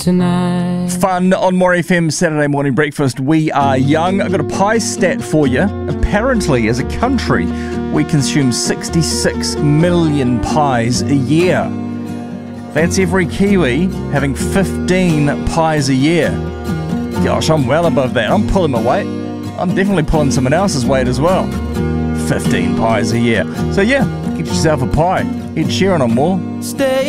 tonight. Fun on More FM Saturday morning breakfast. We are young. I've got a pie stat for you. Apparently, as a country, we consume 66 million pies a year. That's every Kiwi having 15 pies a year. Gosh, I'm well above that. I'm pulling my weight. I'm definitely pulling someone else's weight as well. 15 pies a year. So yeah, get yourself a pie. Ed Sheeran on More. Stay